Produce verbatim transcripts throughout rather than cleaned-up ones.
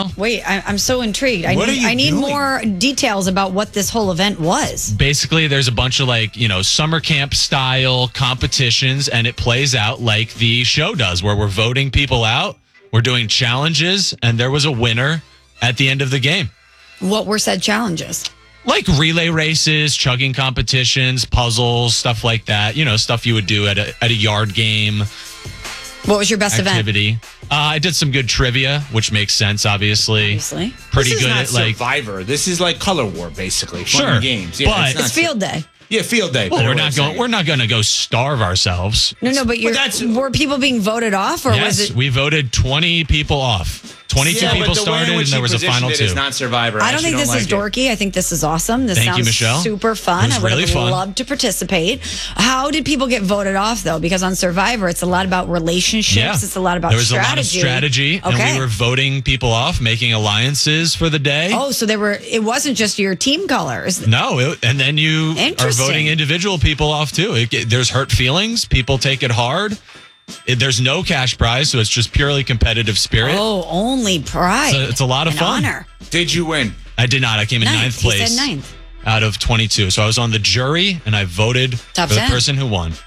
now? Wait, I, I'm so intrigued. I What need, are you I need doing? more details about what this whole event was. Basically, there's a bunch of like, you know, summer camp style competitions, and it plays out like the show does, where we're voting people out. We're doing challenges, and there was a winner at the end of the game. What were said challenges? Like relay races, chugging competitions, puzzles, stuff like that. You know, stuff you would do at a, at a yard game. What was your best activity. event? Uh, I did some good trivia, which makes sense, obviously. Obviously. Pretty this is good not at like. Survivor. This is like Color War, basically. Fun Sure, games. Yeah, but- it's, not It's field day. Yeah, field day. Well, better we're way not to going. say it. We're not going to go starve ourselves. No, no, but you're, that's- were people being voted off, or Yes, was it? we voted twenty people off. Twenty-two Yeah, but people the way in started, which and there he was a positioned final it two. is not Survivor. I don't think this actually is like it. dorky. I think this is awesome. This Thank you, sounds Michelle. super fun. It was I would really have fun. loved to participate. How did people get voted off though? Because on Survivor, it's a lot about relationships. Yeah. It's a lot about there was strategy. a lot of strategy, Okay. and we were voting people off, making alliances for the day. Oh, so there were. It wasn't just your team colors. No, it, and then you are Interesting. voting individual people off too. It, it- there's hurt feelings. People take it hard. It, there's no cash prize, so it's just purely competitive spirit. Oh, only pride. So it's a lot of and fun. honor. Did you win? I did not. I came in Ninth. ninth He place said ninth. out of twenty-two. So I was on the jury, and I voted Top for the ten. person who won.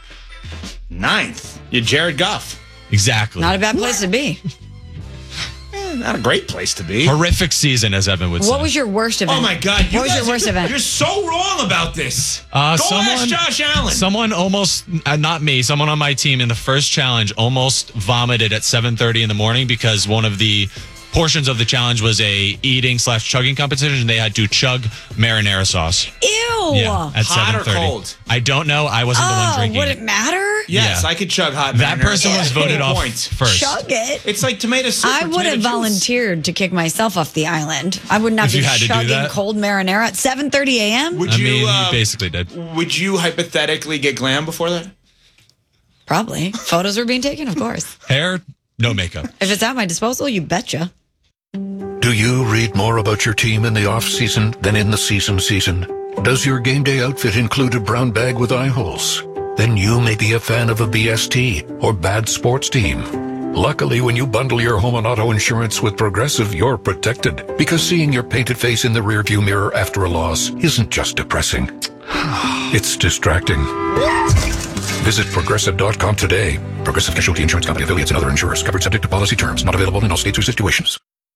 Ninth. You're Jared Goff. Exactly. Not a bad place to be. Eh, not a great place to be. Horrific season, as Evan would say. What was your worst event? Oh my God! You What was guys your worst are, event? You're so wrong about this. Uh, Go someone, ask Josh Allen. Someone almost, uh, not me, someone on my team in the first challenge almost vomited at seven thirty in the morning because one of the portions of the challenge was a eating slash chugging competition, and they had to chug marinara sauce. Ew. Yeah, at Hot or seven thirty. cold? I don't know. I wasn't the one Oh, drinking. would it. it matter? Yes, Yeah. I could chug hot. That marinara person sauce. was voted Any off point. first. Chug it. It's like tomato soup. I or would tomato have juice. volunteered to kick myself off the island. I would not If be you had to do chugging that? cold marinara at seven thirty a.m. Would I you? mean, uh, you basically did. would you hypothetically get glam before that? Probably. Photos were being taken, of course. Hair, no makeup. If it's at my disposal, you betcha. Do you read more about your team in the off-season than in the season season? Does your game day outfit include a brown bag with eye holes? Then you may be a fan of a B S T or bad sports team. Luckily, when you bundle your home and auto insurance with Progressive, you're protected. Because seeing your painted face in the rearview mirror after a loss isn't just depressing. It's distracting. Visit Progressive dot com today. Progressive Casualty Insurance Company, affiliates, and other insurers. Covered subject to policy terms. Not available in all states or situations.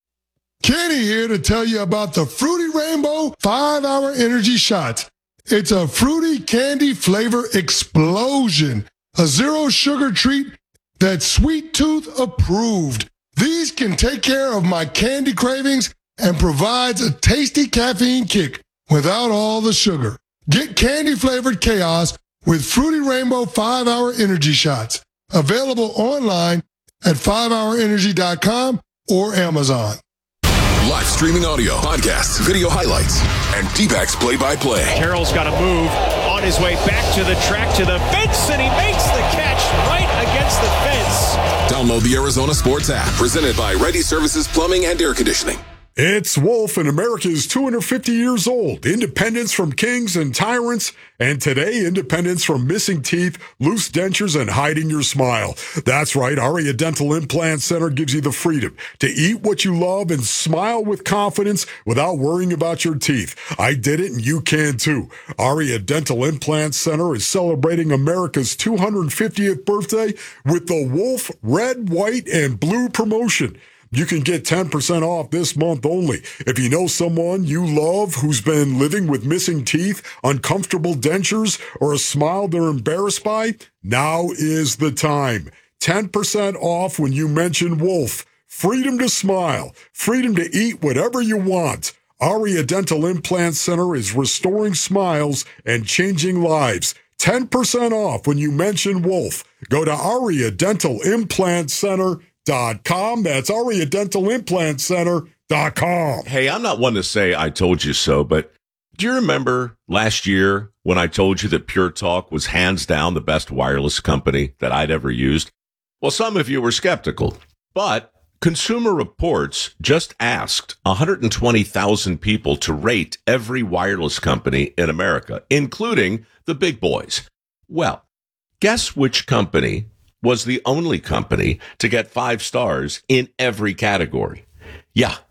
Kenny here to tell you about the Fruity Rainbow five hour Energy Shots. It's a fruity candy flavor explosion. A zero sugar treat that's Sweet Tooth approved. These can take care of my candy cravings and provides a tasty caffeine kick without all the sugar. Get candy flavored chaos with Fruity Rainbow five hour Energy Shots. Available online at five hour energy dot com or Amazon. Live streaming audio, podcasts, video highlights, and D-backs play-by-play. Carroll's got to move on his way back to the track, to the fence, and he makes the catch right against the fence. Download the Arizona Sports app, presented by Ready Services Plumbing and Air Conditioning. It's Wolf, and America is two hundred fifty years old. Independence from kings and tyrants, and today, independence from missing teeth, loose dentures, and hiding your smile. That's right, Aria Dental Implant Center gives you the freedom to eat what you love and smile with confidence without worrying about your teeth. I did it, and you can too. Aria Dental Implant Center is celebrating America's two hundred fiftieth birthday with the Wolf Red, White, and Blue promotion. You can get ten percent off this month only. If you know someone you love who's been living with missing teeth, uncomfortable dentures, or a smile they're embarrassed by, now is the time. ten percent off when you mention Wolf. Freedom to smile. Freedom to eat whatever you want. Aria Dental Implant Center is restoring smiles and changing lives. ten percent off when you mention Wolf. Go to aria dental implant center dot com. That's aria dental implant center dot com. Hey, I'm not one to say I told you so, but do you remember last year when I told you that Pure Talk was hands down the best wireless company that I'd ever used? Well, some of you were skeptical, but Consumer Reports just asked one hundred twenty thousand people to rate every wireless company in America, including the big boys. Well, guess which company was the only company to get five stars in every category? Yeah,